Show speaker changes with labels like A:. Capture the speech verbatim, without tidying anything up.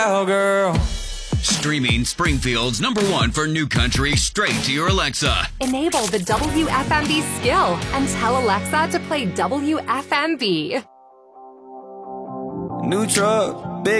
A: Girl.
B: Streaming Springfield's number one for new country straight to your Alexa.
C: Enable the W F M B skill and tell Alexa to play W F M B.
A: New truck, big